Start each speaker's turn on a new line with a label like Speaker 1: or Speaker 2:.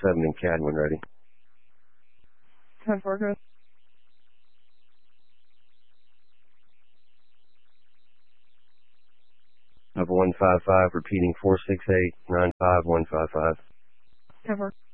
Speaker 1: in CAD when ready.
Speaker 2: 10-4, good.
Speaker 1: Of 155, repeating 468-95155.
Speaker 2: 10-4.